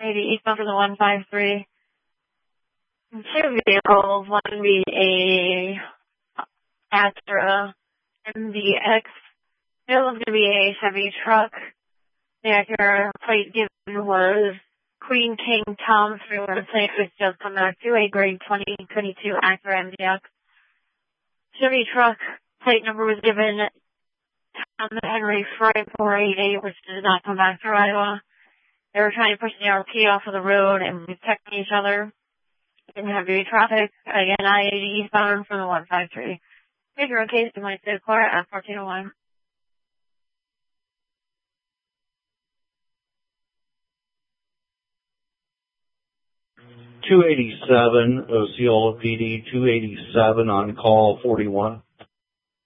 80 eastbound for the 153. Two vehicles, one be a Astra MDX. The other one's going to be a Chevy truck. The accurate plate given was Queen King Tom 316, which does come back to a grade 2022 Acura MDX. Chevy truck plate number was given Tom Henry Fry 488, which did not come back to Iowa. They were trying to push the RP off of the road and protecting each other. Didn't have heavy traffic. Again, I-80 eastbound from the 153. If you're on case, you might stay clear at 1401. 287, Osceola PD, 287 on call 41.